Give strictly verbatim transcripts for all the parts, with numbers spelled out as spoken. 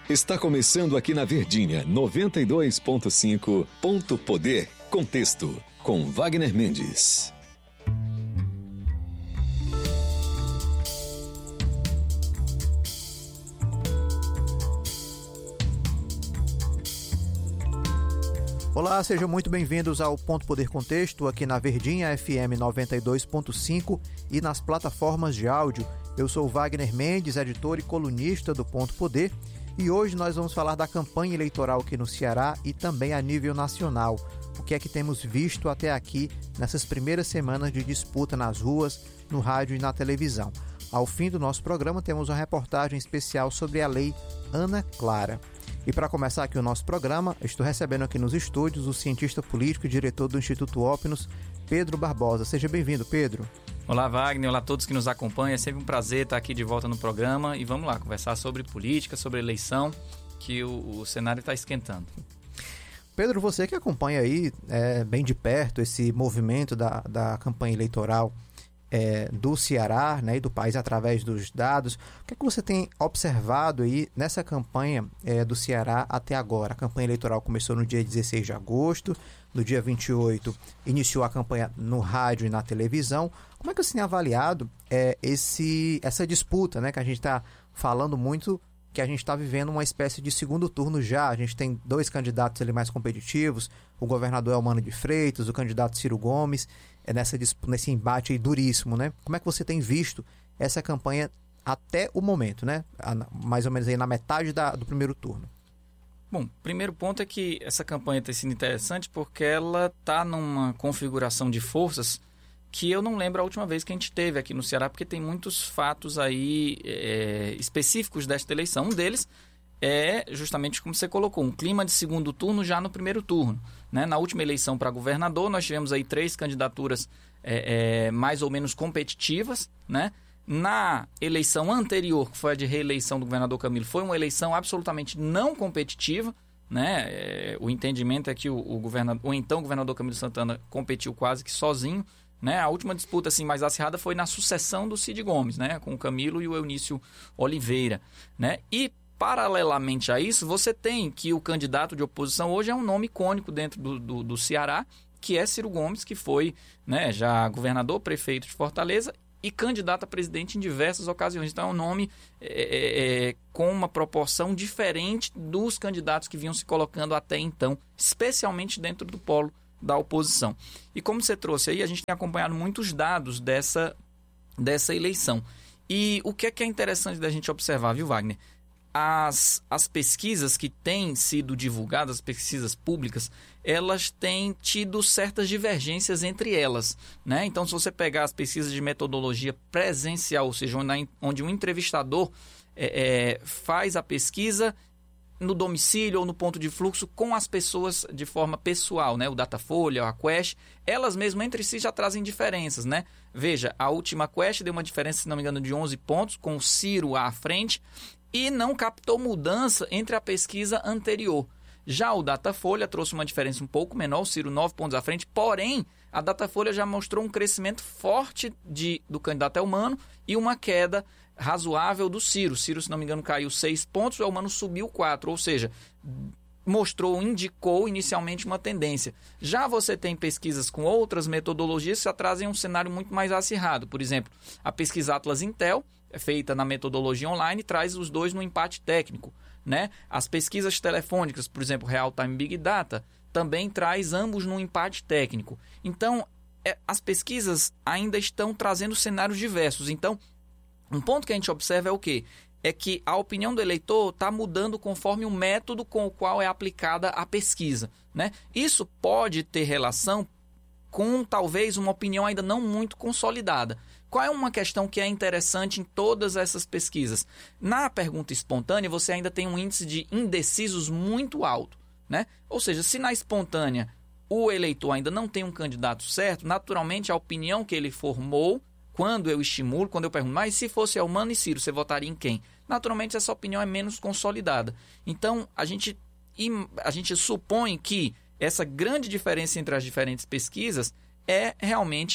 Está começando aqui na Verdinha noventa e dois ponto cinco. Ponto Poder. Contexto com Wagner Mendes. Olá, sejam muito bem-vindos ao Ponto Poder Contexto, aqui na Verdinha F M noventa e dois ponto cinco e nas plataformas de áudio. Eu sou Wagner Mendes, editor e colunista do Ponto Poder, e hoje nós vamos falar da campanha eleitoral aqui no Ceará e também a nível nacional. O que é que temos visto até aqui nessas primeiras semanas de disputa nas ruas, no rádio e na televisão. Ao fim do nosso programa temos uma reportagem especial sobre a Lei Ana Clara. E para começar aqui o nosso programa, estou recebendo aqui nos estúdios o cientista político e diretor do Instituto Opinus, Pedro Barbosa. Seja bem-vindo, Pedro. Olá, Wagner. Olá a todos que nos acompanham. É sempre um prazer estar aqui de volta no programa. E vamos lá, conversar sobre política, sobre eleição, que o, o cenário está esquentando. Pedro, você que acompanha aí é, bem de perto esse movimento da, da campanha eleitoral é, do Ceará, né, e do país através dos dados, o que é que você tem observado aí nessa campanha é, do Ceará até agora? A campanha eleitoral começou no dia dezesseis de agosto, no dia vinte e oito iniciou a campanha no rádio e na televisão. Como é que você tem avaliado é, esse, essa disputa, né, que a gente está falando muito, que a gente está vivendo uma espécie de segundo turno já? A gente tem dois candidatos ali mais competitivos, o governador Elmano de Freitas, o candidato Ciro Gomes, é nessa, nesse embate aí duríssimo, né? Como é que você tem visto essa campanha até o momento, né? Mais ou menos aí na metade da, do primeiro turno. Bom, primeiro ponto é que essa campanha tem sido interessante porque ela está numa configuração de forças que eu não lembro a última vez que a gente teve aqui no Ceará, porque tem muitos fatos aí é, específicos desta eleição. Um deles é justamente como você colocou, um clima de segundo turno já no primeiro turno, né? Na última eleição para governador, nós tivemos aí três candidaturas é, é, mais ou menos competitivas, né? Na eleição anterior, que foi a de reeleição do governador Camilo, foi uma eleição absolutamente não competitiva, né? É, o entendimento é que o, o, governador, o então governador Camilo Santana competiu quase que sozinho, né? A última disputa assim, mais acirrada foi na sucessão do Cid Gomes, né? Com o Camilo e o Eunício Oliveira, né? E paralelamente a isso, você tem que o candidato de oposição hoje é um nome icônico dentro do, do, do Ceará, que é Ciro Gomes, que foi, né, já governador, prefeito de Fortaleza e candidato a presidente em diversas ocasiões. Então é um nome é, é, com uma proporção diferente dos candidatos que vinham se colocando até então, especialmente dentro do polo da oposição. E como você trouxe aí, a gente tem acompanhado muitos dados dessa, dessa eleição. E o que é que é interessante da gente observar, viu, Wagner? As, as pesquisas que têm sido divulgadas, as pesquisas públicas, elas têm tido certas divergências entre elas, né? Então, se você pegar as pesquisas de metodologia presencial, ou seja, onde, onde um entrevistador é, é, faz a pesquisa no domicílio ou no ponto de fluxo com as pessoas de forma pessoal, né? O Datafolha, a Quest, elas mesmas entre si já trazem diferenças, né? Veja, a última Quest deu uma diferença, se não me engano, de onze pontos, com o Ciro à frente, e não captou mudança entre a pesquisa anterior. Já o Datafolha trouxe uma diferença um pouco menor, o Ciro nove pontos à frente, porém, a Datafolha já mostrou um crescimento forte de, do candidato Elmano e uma queda razoável do Ciro. O Ciro, se não me engano, caiu seis pontos, o Elmano subiu quatro, ou seja, mostrou, indicou inicialmente uma tendência. Já você tem pesquisas com outras metodologias que já trazem um cenário muito mais acirrado. Por exemplo, a pesquisa Atlas Intel, feita na metodologia online, traz os dois no empate técnico, né? As pesquisas telefônicas, por exemplo, Real Time Big Data, também traz ambos no empate técnico. Então, é, as pesquisas ainda estão trazendo cenários diversos. Então, um ponto que a gente observa é o quê? É que a opinião do eleitor está mudando conforme o método com o qual é aplicada a pesquisa, né? Isso pode ter relação com, talvez, uma opinião ainda não muito consolidada. Qual é uma questão que é interessante em todas essas pesquisas? Na pergunta espontânea, você ainda tem um índice de indecisos muito alto, né? Ou seja, se na espontânea o eleitor ainda não tem um candidato certo, naturalmente a opinião que ele formou, quando eu estimulo, quando eu pergunto, mas se fosse Elmano e Ciro, você votaria em quem? Naturalmente essa opinião é menos consolidada. Então, a gente, a gente supõe que essa grande diferença entre as diferentes pesquisas é realmente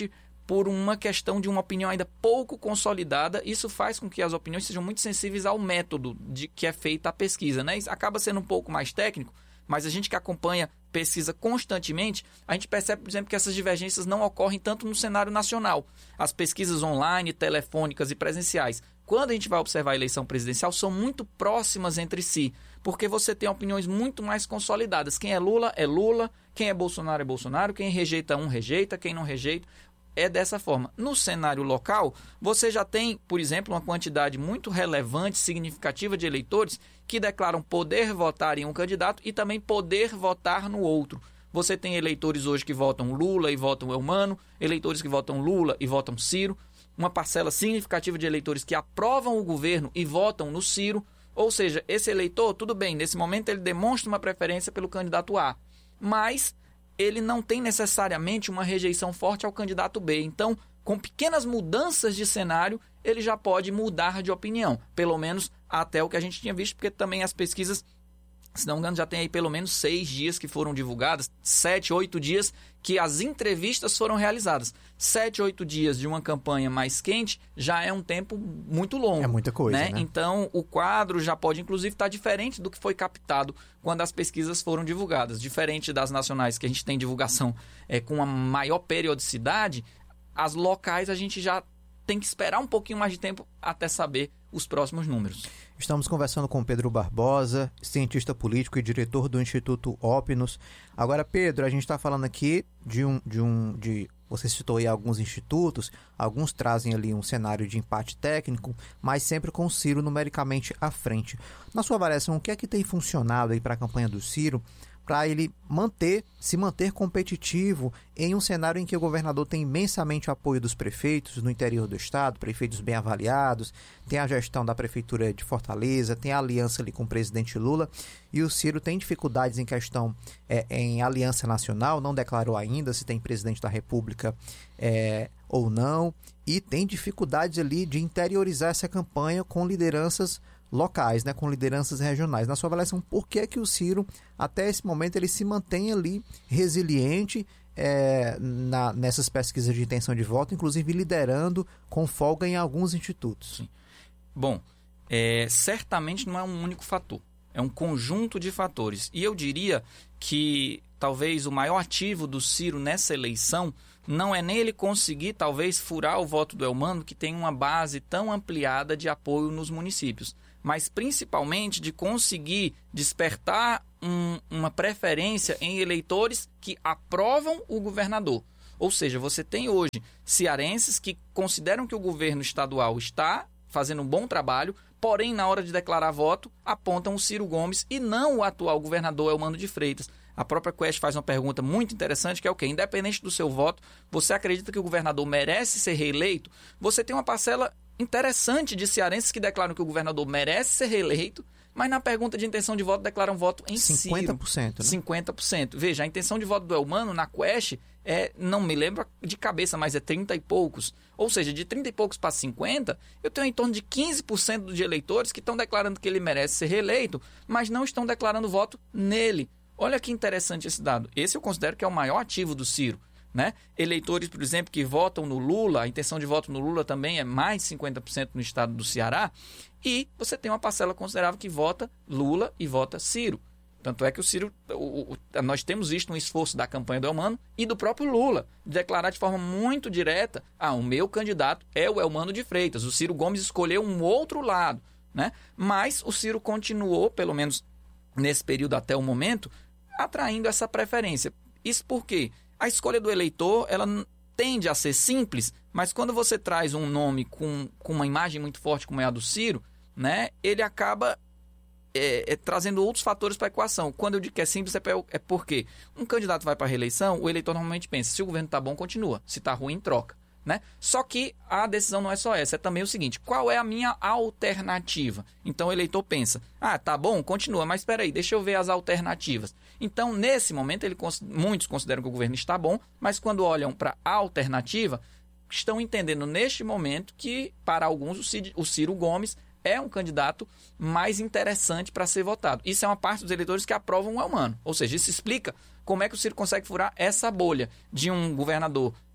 por uma questão de uma opinião ainda pouco consolidada. Isso faz com que as opiniões sejam muito sensíveis ao método de que é feita a pesquisa, né? Isso acaba sendo um pouco mais técnico, mas a gente que acompanha pesquisa constantemente, a gente percebe, por exemplo, que essas divergências não ocorrem tanto no cenário nacional. As pesquisas online, telefônicas e presenciais, quando a gente vai observar a eleição presidencial, são muito próximas entre si, porque você tem opiniões muito mais consolidadas. Quem é Lula é Lula, quem é Bolsonaro é Bolsonaro, quem rejeita um rejeita, quem não rejeita. É dessa forma. No cenário local, você já tem, por exemplo, uma quantidade muito relevante, significativa de eleitores que declaram poder votar em um candidato e também poder votar no outro. Você tem eleitores hoje que votam Lula e votam Eumano, eleitores que votam Lula e votam Ciro, uma parcela significativa de eleitores que aprovam o governo e votam no Ciro. Ou seja, esse eleitor, tudo bem, nesse momento ele demonstra uma preferência pelo candidato A, mas ele não tem necessariamente uma rejeição forte ao candidato B. Então, com pequenas mudanças de cenário, ele já pode mudar de opinião. Pelo menos até o que a gente tinha visto, porque também as pesquisas, se não me engano, já tem aí pelo menos seis dias que foram divulgadas, sete, oito dias que as entrevistas foram realizadas. Sete, oito dias de uma campanha mais quente já é um tempo muito longo. É muita coisa, né? né? Então, o quadro já pode, inclusive, estar diferente do que foi captado quando as pesquisas foram divulgadas. Diferente das nacionais, que a gente tem divulgação é, com uma maior periodicidade, as locais a gente já tem que esperar um pouquinho mais de tempo até saber os próximos números. Estamos conversando com Pedro Barbosa, cientista político e diretor do Instituto Opinus. Agora, Pedro, a gente está falando aqui de um... De um de, você citou aí alguns institutos, alguns trazem ali um cenário de empate técnico, mas sempre com o Ciro numericamente à frente. Na sua avaliação, o que é que tem funcionado aí para a campanha do Ciro para ele manter, se manter competitivo em um cenário em que o governador tem imensamente apoio dos prefeitos no interior do estado, prefeitos bem avaliados, tem a gestão da prefeitura de Fortaleza, tem a aliança ali com o presidente Lula, e o Ciro tem dificuldades em questão é, em aliança nacional, não declarou ainda se tem presidente da República é, ou não, e tem dificuldades ali de interiorizar essa campanha com lideranças locais, né, com lideranças regionais. Na sua avaliação, por que é que o Ciro, até esse momento, ele se mantém ali resiliente é, na, nessas pesquisas de intenção de voto, inclusive liderando com folga em alguns institutos? Sim. Bom, é, certamente não é um único fator, é um conjunto de fatores. E eu diria que talvez o maior ativo do Ciro nessa eleição não é nem ele conseguir, talvez, furar o voto do Eumano, que tem uma base tão ampliada de apoio nos municípios, mas principalmente de conseguir despertar um, uma preferência em eleitores que aprovam o governador. Ou seja, você tem hoje cearenses que consideram que o governo estadual está fazendo um bom trabalho, porém, na hora de declarar voto, apontam o Ciro Gomes e não o atual governador Eumano de Freitas. A própria Quest faz uma pergunta muito interessante, que é o quê? Independente do seu voto, você acredita que o governador merece ser reeleito? Você tem uma parcela interessante de cearenses que declaram que o governador merece ser reeleito, mas na pergunta de intenção de voto declaram voto em cinquenta por cento, Ciro. Né? cinquenta por cento. Veja, a intenção de voto do Eumano na Quest é, não me lembro de cabeça, mas é trinta e poucos. Ou seja, de trinta e poucos para cinquenta, eu tenho em torno de quinze por cento de eleitores que estão declarando que ele merece ser reeleito, mas não estão declarando voto nele. Olha que interessante esse dado. Esse eu considero que é o maior ativo do Ciro. Né? Eleitores, por exemplo, que votam no Lula, a intenção de voto no Lula também é mais de cinquenta por cento no estado do Ceará, e você tem uma parcela considerável que vota Lula e vota Ciro. Tanto é que o Ciro, o, o, nós temos visto um esforço da campanha do Eumano e do próprio Lula, de declarar de forma muito direta, ah, o meu candidato é o Eumano de Freitas, o Ciro Gomes escolheu um outro lado, né? Mas o Ciro continuou, pelo menos nesse período até o momento, atraindo essa preferência. Isso por quê? A escolha do eleitor, ela tende a ser simples, mas quando você traz um nome com, com uma imagem muito forte como é a do Ciro, né, ele acaba é, é, trazendo outros fatores para a equação. Quando eu digo que é simples, é, é porque um candidato vai para a reeleição, o eleitor normalmente pensa, se o governo está bom, continua. Se está ruim, troca. Né? Só que a decisão não é só essa, é também o seguinte, qual é a minha alternativa? Então o eleitor pensa, ah, tá bom, continua, mas espera aí, deixa eu ver as alternativas. Então, nesse momento, ele, muitos consideram que o governo está bom, mas quando olham para a alternativa, estão entendendo neste momento que, para alguns, o Ciro, o Ciro Gomes é um candidato mais interessante para ser votado. Isso é uma parte dos eleitores que aprovam o Eumano. Ou seja, isso explica como é que o Ciro consegue furar essa bolha de um governador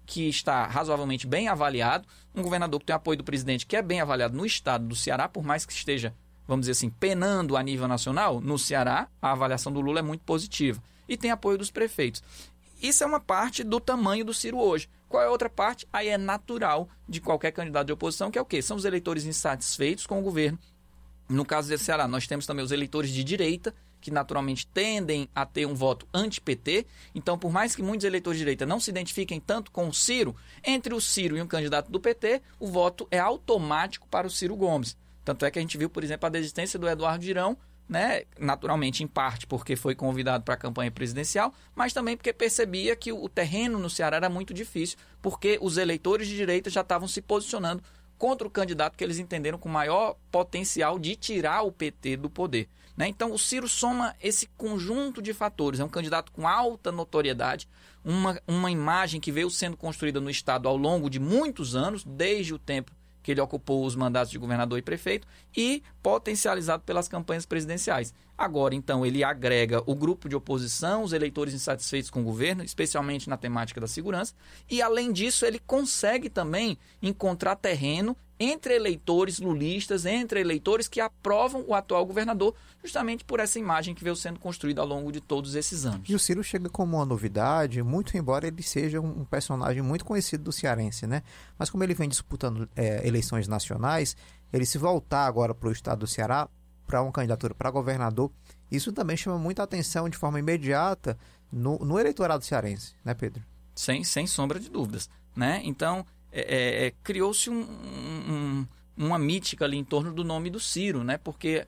que está razoavelmente bem avaliado, um governador que tem apoio do presidente que é bem avaliado no estado do Ceará, por mais que esteja, vamos dizer assim, penando a nível nacional, no Ceará a avaliação do Lula é muito positiva. E tem apoio dos prefeitos. Isso é uma parte do tamanho do Ciro hoje. Qual é a outra parte? Aí é natural de qualquer candidato de oposição, que é o quê? São os eleitores insatisfeitos com o governo. No caso do Ceará, nós temos também os eleitores de direita, que naturalmente tendem a ter um voto anti-P T. Então, por mais que muitos eleitores de direita não se identifiquem tanto com o Ciro, entre o Ciro e um candidato do P T, o voto é automático para o Ciro Gomes. Tanto é que a gente viu, por exemplo, a desistência do Eduardo Girão, né? Naturalmente, em parte, porque foi convidado para a campanha presidencial, mas também porque percebia que o terreno no Ceará era muito difícil, porque os eleitores de direita já estavam se posicionando contra o candidato que eles entenderam com maior potencial de tirar o P T do poder. Né? Então, o Ciro soma esse conjunto de fatores. É um candidato com alta notoriedade, uma, uma imagem que veio sendo construída no Estado ao longo de muitos anos, desde o tempo que ele ocupou os mandatos de governador e prefeito, e potencializado pelas campanhas presidenciais. Agora, então, ele agrega o grupo de oposição, os eleitores insatisfeitos com o governo, especialmente na temática da segurança, e, além disso, ele consegue também encontrar terreno entre eleitores lulistas, entre eleitores que aprovam o atual governador, justamente por essa imagem que veio sendo construída ao longo de todos esses anos. E o Ciro chega como uma novidade, muito embora ele seja um personagem muito conhecido do cearense, né? Mas como ele vem disputando é, eleições nacionais, ele se voltar agora para o estado do Ceará, para uma candidatura para governador, isso também chama muita atenção de forma imediata no, no eleitorado cearense, né, Pedro? Sem, sem sombra de dúvidas, né? Então, É, é, criou-se um, um, uma mítica ali em torno do nome do Ciro, né? Porque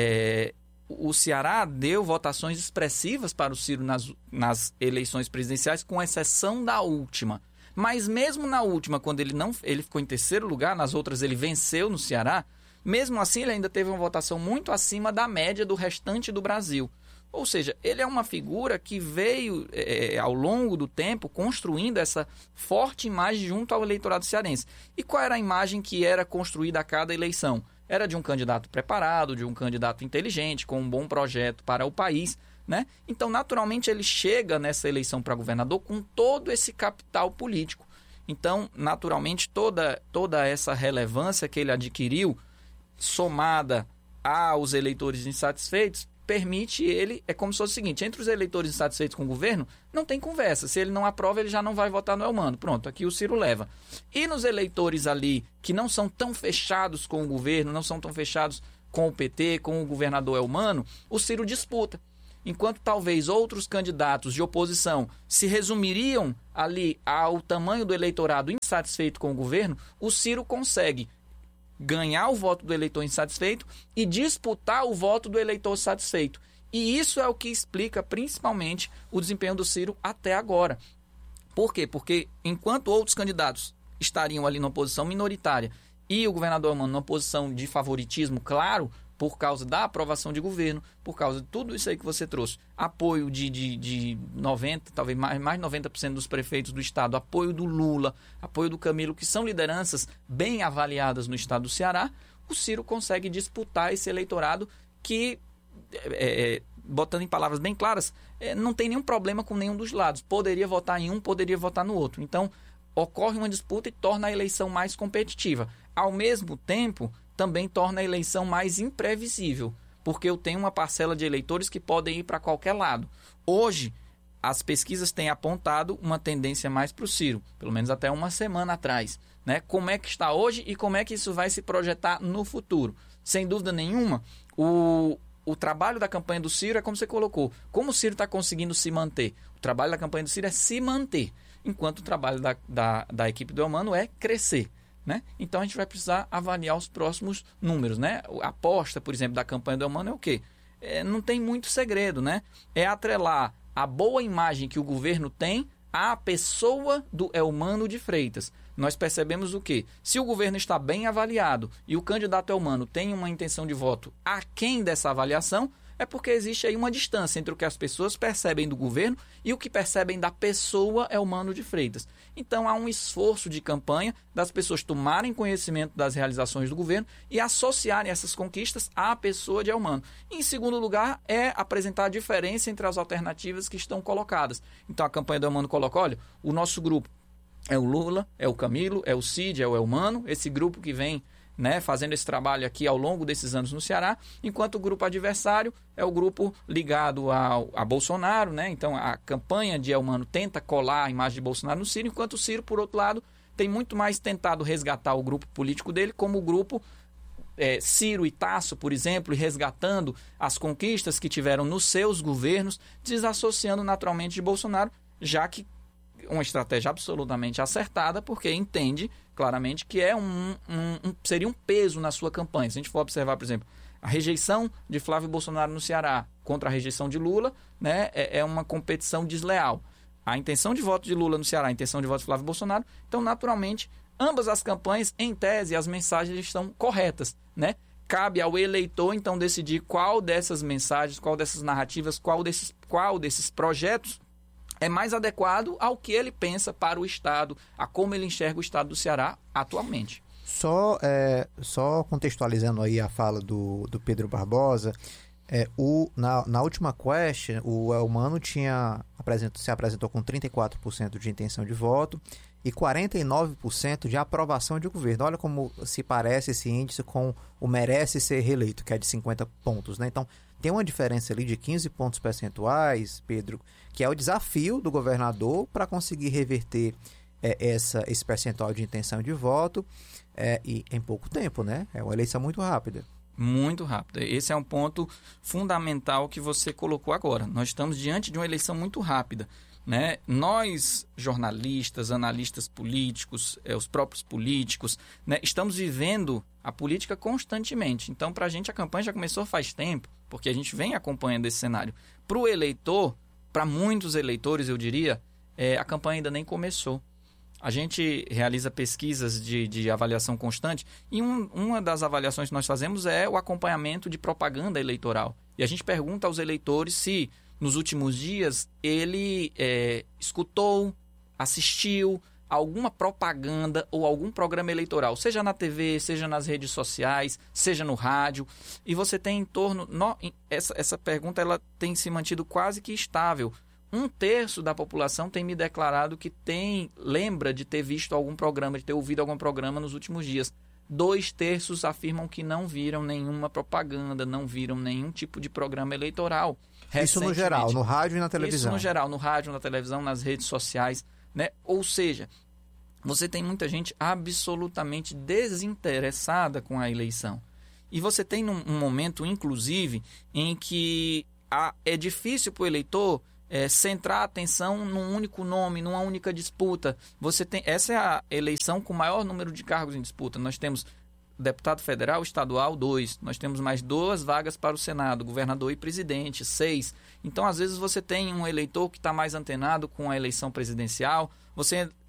é, o Ceará deu votações expressivas para o Ciro nas, nas eleições presidenciais, com exceção da última. Mas mesmo na última, quando ele não ele ficou em terceiro lugar, nas outras ele venceu no Ceará, mesmo assim ele ainda teve uma votação muito acima da média do restante do Brasil. Ou seja, ele é uma figura que veio, é, ao longo do tempo, construindo essa forte imagem junto ao eleitorado cearense. E qual era a imagem que era construída a cada eleição? Era de um candidato preparado, de um candidato inteligente, com um bom projeto para o país, né? Então, naturalmente, ele chega nessa eleição para governador com todo esse capital político. Então, naturalmente, toda, toda essa relevância que ele adquiriu, somada aos eleitores insatisfeitos, permite ele, é como se fosse o seguinte, entre os eleitores insatisfeitos com o governo, não tem conversa. Se ele não aprova, ele já não vai votar no Elmano. Pronto, aqui o Ciro leva. E nos eleitores ali que não são tão fechados com o governo, não são tão fechados com o P T, com o governador Elmano, o Ciro disputa. Enquanto talvez outros candidatos de oposição se resumiriam ali ao tamanho do eleitorado insatisfeito com o governo, o Ciro consegue ganhar o voto do eleitor insatisfeito e disputar o voto do eleitor satisfeito. E isso é o que explica principalmente o desempenho do Ciro até agora. Por quê? Porque enquanto outros candidatos estariam ali numa posição minoritária e o governador Elmano numa posição de favoritismo claro, por causa da aprovação de governo, por causa de tudo isso aí que você trouxe, apoio de, de, de noventa, talvez mais, mais de noventa por cento dos prefeitos do estado, apoio do Lula, apoio do Camilo, que são lideranças bem avaliadas no estado do Ceará, o Ciro consegue disputar esse eleitorado que, é, botando em palavras bem claras, é, não tem nenhum problema com nenhum dos lados. Poderia votar em um, poderia votar no outro. Então, ocorre uma disputa e torna a eleição mais competitiva. Ao mesmo tempo, também torna a eleição mais imprevisível, porque eu tenho uma parcela de eleitores que podem ir para qualquer lado. Hoje, as pesquisas têm apontado uma tendência mais para o Ciro, pelo menos até uma semana atrás. Né? Como é que está hoje e como é que isso vai se projetar no futuro? Sem dúvida nenhuma, o, o trabalho da campanha do Ciro é como você colocou. Como o Ciro está conseguindo se manter? O trabalho da campanha do Ciro é se manter, enquanto o trabalho da, da, da equipe do Elmano é crescer. Né? Então a gente vai precisar avaliar os próximos números. Né? A aposta, por exemplo, da campanha do Elmano é o quê? É, não tem muito segredo. Né? É atrelar a boa imagem que o governo tem à pessoa do Elmano de Freitas. Nós percebemos o quê? Se o governo está bem avaliado e o candidato Elmano tem uma intenção de voto aquém dessa avaliação, é porque existe aí uma distância entre o que as pessoas percebem do governo e o que percebem da pessoa Elmano de Freitas. Então há um esforço de campanha das pessoas tomarem conhecimento das realizações do governo e associarem essas conquistas à pessoa de Elmano. E, em segundo lugar, é apresentar a diferença entre as alternativas que estão colocadas. Então a campanha do Elmano coloca, olha, o nosso grupo é o Lula, é o Camilo, é o Cid, é o Elmano, esse grupo que vem, né, fazendo esse trabalho aqui ao longo desses anos no Ceará, enquanto o grupo adversário é o grupo ligado ao, a Bolsonaro, né? Então a campanha de Elmano tenta colar a imagem de Bolsonaro no Ciro, enquanto o Ciro, por outro lado, tem muito mais tentado resgatar o grupo político dele como o grupo é, Ciro e Tasso, por exemplo, e resgatando as conquistas que tiveram nos seus governos, desassociando naturalmente de Bolsonaro, já que uma estratégia absolutamente acertada, porque entende claramente que é um, um, um, seria um peso na sua campanha. Se a gente for observar, por exemplo, a rejeição de Flávio Bolsonaro no Ceará contra a rejeição de Lula, né, é, é uma competição desleal. A intenção de voto de Lula no Ceará, a intenção de voto de Flávio Bolsonaro, então, naturalmente, ambas as campanhas, em tese, as mensagens estão corretas, né? Cabe ao eleitor, então, decidir qual dessas mensagens, qual dessas narrativas, qual desses, qual desses projetos é mais adequado ao que ele pensa para o Estado, a como ele enxerga o Estado do Ceará atualmente. Só, é, só contextualizando aí a fala do, do Pedro Barbosa, é, o, na, na última Quest, o Elmano tinha, apresentou, se apresentou com trinta e quatro por cento de intenção de voto e quarenta e nove por cento de aprovação de governo. Olha como se parece esse índice com o merece ser reeleito, que é de cinquenta pontos, né? Então, tem uma diferença ali de quinze pontos percentuais, Pedro, que é o desafio do governador para conseguir reverter é, essa, esse percentual de intenção de voto é, e em pouco tempo, né? É uma eleição muito rápida. Muito rápida. Esse é um ponto fundamental que você colocou agora. Nós estamos diante de uma eleição muito rápida, né? Nós, jornalistas, analistas políticos, é, os próprios políticos, né, estamos vivendo a política constantemente. Então, para a gente, a campanha já começou faz tempo, porque a gente vem acompanhando esse cenário. Para o eleitor, para muitos eleitores, eu diria, é, a campanha ainda nem começou. A gente realiza pesquisas de, de avaliação constante e um, uma das avaliações que nós fazemos é o acompanhamento de propaganda eleitoral. E a gente pergunta aos eleitores se, nos últimos dias, ele é, escutou, assistiu alguma propaganda ou algum programa eleitoral, seja na T V, seja nas redes sociais, seja no rádio. E você tem em torno... No, essa, essa pergunta ela tem se mantido quase que estável. Um terço da população tem me declarado que tem, lembra de ter visto algum programa, de ter ouvido algum programa nos últimos dias. Dois terços afirmam que não viram nenhuma propaganda, não viram nenhum tipo de programa eleitoral. Isso no geral, no rádio e na televisão. Isso no geral, no rádio, na televisão, nas redes sociais, né? Ou seja, você tem muita gente absolutamente desinteressada com a eleição. E você tem um, um momento, inclusive, em que a, é difícil para o eleitor É, centrar a atenção num único nome, numa única disputa. Você tem, essa é a eleição com o maior número de cargos em disputa. Nós temos deputado federal, estadual, dois. Nós temos mais duas vagas para o Senado, governador e presidente, seis. Então, às vezes, você tem um eleitor que está mais antenado com a eleição presidencial. Você